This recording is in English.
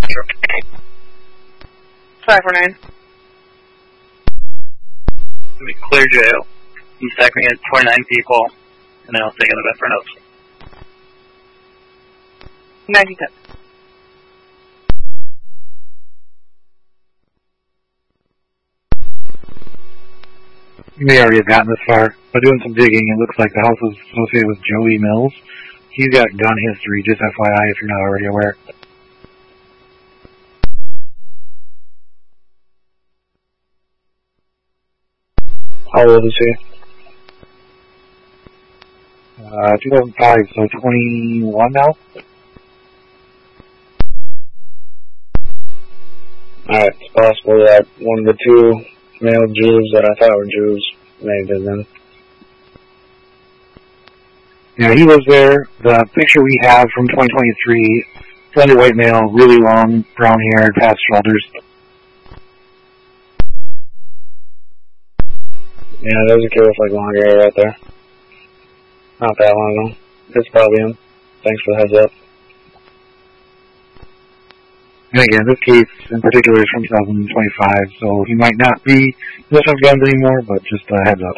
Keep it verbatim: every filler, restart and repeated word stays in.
five four nine. We clear jail. He's stacking at twenty-nine people, and then I'll take in the best for notes. ninety ten. You may already have gotten this far, but doing some digging, it looks like the house was associated with Joey Mills. He's got gun history, just F Y I if you're not already aware. How old is he? Uh, two thousand five, so twenty-one now? Alright, it's possible that one of the two male Jews that I thought were Jews may have been them. Yeah, he was there. The picture we have from twenty twenty-three, slender white male, really long, brown hair, past shoulders. Yeah, there's a kid with like long hair right there. Not that long ago. It's probably him. Thanks for the heads up. And again, this case in particular is from two thousand twenty-five, so he might not be possessing of guns anymore, but just a heads up.